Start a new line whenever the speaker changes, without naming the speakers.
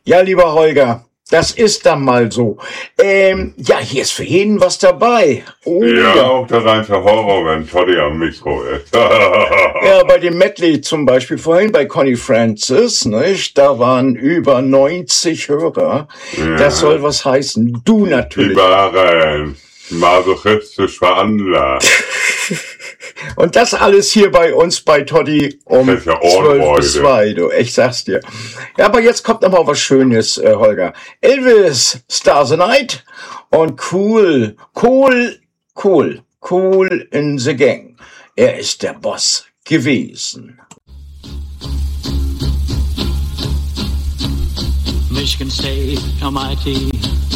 Ja, lieber Holger, das ist dann mal so. Ja, hier ist für jeden was dabei. Oh,
Ja, auch der reinste Horror, wenn Toddy am Mikro ist.
Ja, bei dem Medley zum Beispiel vorhin bei Connie Francis, nicht? Da waren über 90 Hörer.
Ja.
Das soll was heißen. Du
Die
natürlich.
waren masochistisch veranlagt.
Und das alles hier bei uns bei Toddy um
Das ist ja
12
Ohrenfreude.
bis 2, du. Ich sag's dir. Ja, aber jetzt kommt noch mal was Schönes, Holger. Elvis, Stars a Night und Cool in the Gang. Er ist der Boss gewesen.
Michigan State Almighty